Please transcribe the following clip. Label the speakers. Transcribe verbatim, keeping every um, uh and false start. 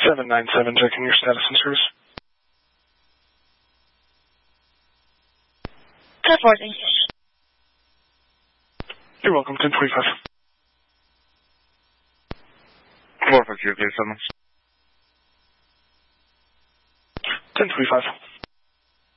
Speaker 1: seven nine seven, checking your status and service.
Speaker 2: Good morning.
Speaker 1: You're welcome, ten twenty-five.
Speaker 3: four five zero, clear seven.
Speaker 1: ten twenty-five.